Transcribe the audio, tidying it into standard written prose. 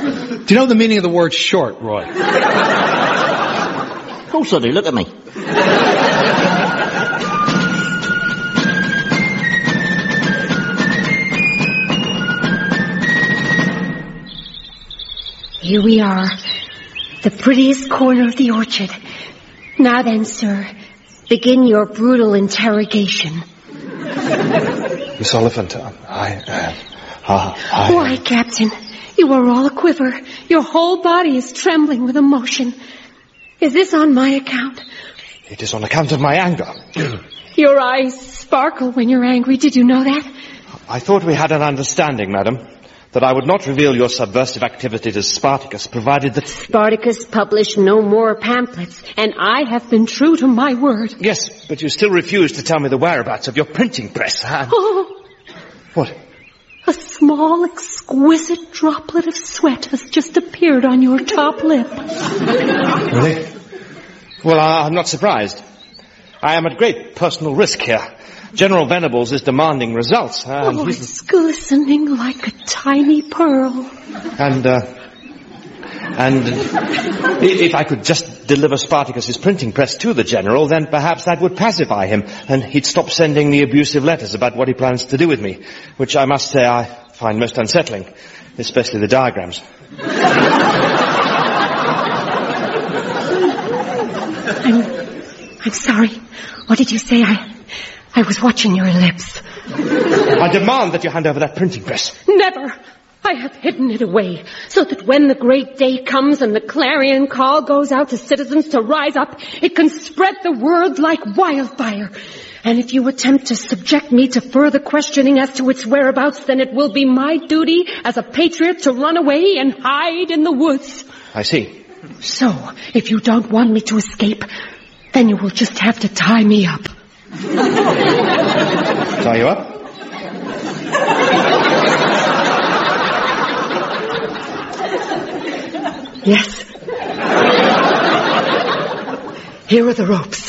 Do you know the meaning of the word short, Roy? Of course I do. Look at me. Here we are, the prettiest corner of the orchard. Now then, sir, begin your brutal interrogation. Miss Oliphant, Why, Captain, you are all a-quiver. Your whole body is trembling with emotion. Is this on my account? It is on account of my anger. Your eyes sparkle when you're angry. Did you know that? I thought we had an understanding, madam, that I would not reveal your subversive activity to Spartacus, provided that... Spartacus published no more pamphlets, and I have been true to my word. Yes, but you still refuse to tell me the whereabouts of your printing press. Oh. What? A small, exquisite droplet of sweat has just appeared on your top lip. Really? Well, I'm not surprised. I am at great personal risk here. General Venables is demanding results. It's glistening like a tiny pearl. And if I could just deliver Spartacus's printing press to the General, then perhaps that would pacify him, and he'd stop sending me abusive letters about what he plans to do with me, which I must say I find most unsettling, especially the diagrams. I'm sorry. What did you say? I was watching your lips. I demand that you hand over that printing press. Never. I have hidden it away, so that when the great day comes and the clarion call goes out to citizens to rise up, it can spread the word like wildfire. And if you attempt to subject me to further questioning as to its whereabouts, then it will be my duty as a patriot to run away and hide in the woods. I see. So, if you don't want me to escape, then you will just have to tie me up. Tie you up? Yes. Here are the ropes.